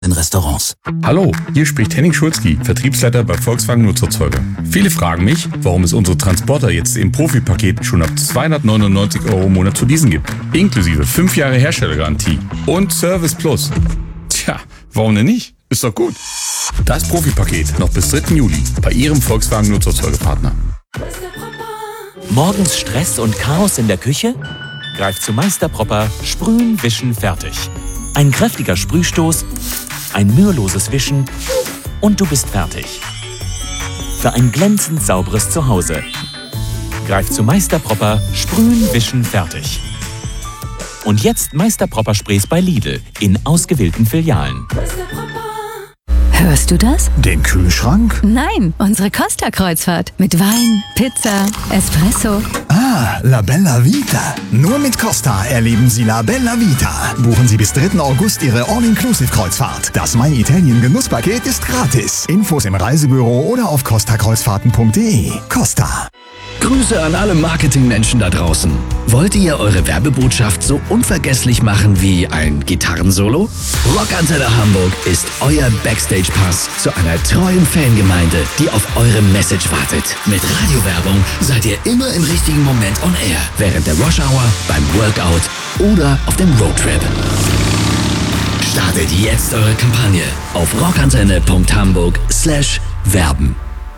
in Restaurants. Hallo, hier spricht Henning Schulzki, Vertriebsleiter bei Volkswagen Nutzerzeuger. Viele fragen mich, warum es unsere Transporter jetzt im Profi-Paket schon ab 299 € im Monat zu leasen gibt. Inklusive 5 Jahre Herstellergarantie und Service Plus. Tja, warum denn nicht? Ist doch gut. Das Profi-Paket noch bis 3. Juli bei Ihrem Volkswagen Nutzerzeugerpartner. Morgens Stress und Chaos in der Küche? Greif zu Meister Propper, Sprühen, Wischen, fertig. Ein kräftiger Sprühstoß, ein müheloses Wischen und du bist fertig. Für ein glänzend sauberes Zuhause. Greif zu Meister Propper, Sprühen, Wischen, fertig. Und jetzt Meister Propper Sprays bei Lidl in ausgewählten Filialen. Hörst du das? Den Kühlschrank? Nein, unsere Costa-Kreuzfahrt. Mit Wein, Pizza, Espresso. Ah, La Bella Vita. Nur mit Costa erleben Sie La Bella Vita. Buchen Sie bis 3. August Ihre All-Inclusive-Kreuzfahrt. Das My Italien Genusspaket ist gratis. Infos im Reisebüro oder auf costakreuzfahrten.de. Costa. Grüße an alle Marketingmenschen da draußen. Wollt ihr eure Werbebotschaft so unvergesslich machen wie ein Gitarrensolo? Rockantenne Hamburg ist euer Backstage-Pass zu einer treuen Fangemeinde, die auf eure Message wartet. Mit Radiowerbung seid ihr immer im richtigen Moment on air. Während der Rush-Hour, beim Workout oder auf dem Roadtrip. Startet jetzt eure Kampagne auf rockantenne.hamburg/werben.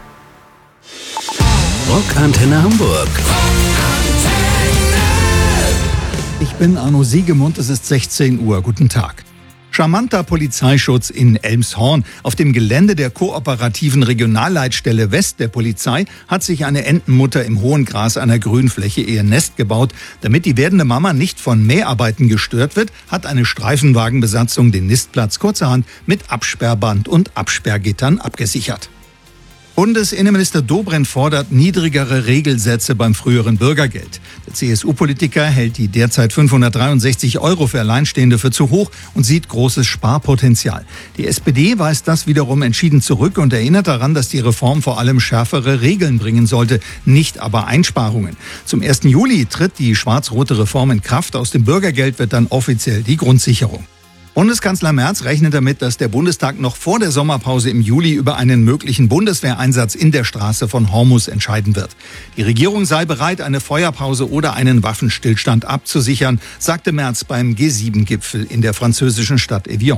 Rockantenne Hamburg. Ich bin Arno Siegemund, es ist 16 Uhr. Guten Tag. Charmanter Polizeischutz in Elmshorn. Auf dem Gelände der kooperativen Regionalleitstelle West der Polizei hat sich eine Entenmutter im hohen Gras einer Grünfläche ihr Nest gebaut. Damit die werdende Mama nicht von Mäharbeiten gestört wird, hat eine Streifenwagenbesatzung den Nistplatz kurzerhand mit Absperrband und Absperrgittern abgesichert. Bundesinnenminister Dobrindt fordert niedrigere Regelsätze beim früheren Bürgergeld. Der CSU-Politiker hält die derzeit 563 € für Alleinstehende für zu hoch und sieht großes Sparpotenzial. Die SPD weist das wiederum entschieden zurück und erinnert daran, dass die Reform vor allem schärfere Regeln bringen sollte, nicht aber Einsparungen. Zum 1. Juli tritt die schwarz-rote Reform in Kraft. Aus dem Bürgergeld wird dann offiziell die Grundsicherung. Bundeskanzler Merz rechnet damit, dass der Bundestag noch vor der Sommerpause im Juli über einen möglichen Bundeswehreinsatz in der Straße von Hormuz entscheiden wird. Die Regierung sei bereit, eine Feuerpause oder einen Waffenstillstand abzusichern, sagte Merz beim G7-Gipfel in der französischen Stadt Evian.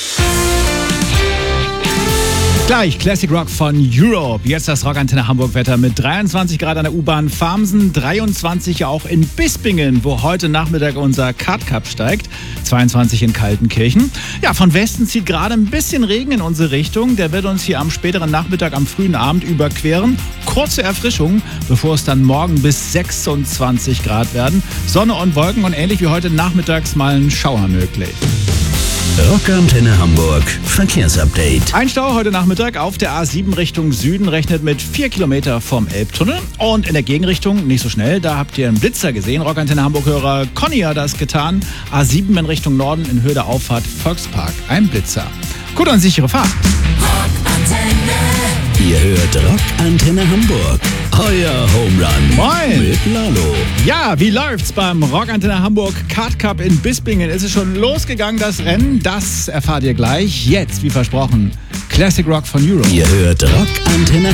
Gleich Classic Rock von Europe. Jetzt das Rockantenne Hamburg-Wetter mit 23 Grad an der U-Bahn Farmsen, 23 auch in Bispingen, wo heute Nachmittag unser Card Cup steigt, 22 in Kaltenkirchen. Ja, von Westen zieht gerade ein bisschen Regen in unsere Richtung. Der wird uns hier am späteren Nachmittag, am frühen Abend überqueren. Kurze Erfrischung, bevor es dann morgen bis 26 Grad werden. Sonne und Wolken und ähnlich wie heute nachmittags mal ein Schauer möglich. Rockantenne Hamburg Verkehrsupdate. Ein Stau heute Nachmittag auf der A7 Richtung Süden rechnet mit 4 Kilometer vom Elbtunnel. Und in der Gegenrichtung nicht so schnell, da habt ihr einen Blitzer gesehen. Rockantenne Hamburg-Hörer Conny hat das getan. A7 in Richtung Norden in Höhe der Auffahrt Volkspark. Ein Blitzer. Gute und sichere Fahrt. Ihr hört Rockantenne Hamburg. Euer Home Run. Moin. Mit Lalo. Ja, wie läuft's beim Rockantenne Hamburg Card Cup in Bispingen? Ist es schon losgegangen, das Rennen? Das erfahrt ihr gleich. Jetzt, wie versprochen, Classic Rock von Europe. Ihr hört Rockantenne